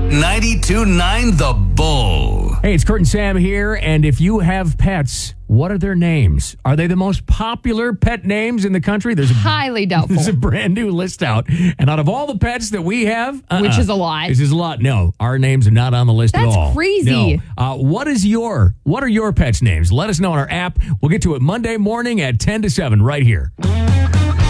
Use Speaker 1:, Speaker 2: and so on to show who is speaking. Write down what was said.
Speaker 1: 92.9 The Bull.
Speaker 2: Hey, it's Kurt and Sam here, and if you have pets, what are their names? Are they the most popular pet names in the country?
Speaker 3: Highly doubtful.
Speaker 2: There's a brand new list out, and out of all the pets that we have...
Speaker 3: Which is a lot.
Speaker 2: This is a lot. No, our names are not on the list at all.
Speaker 3: That's crazy.
Speaker 2: No. What are your pets' names? Let us know on our app. We'll get to it Monday morning at 10 to 7 right here.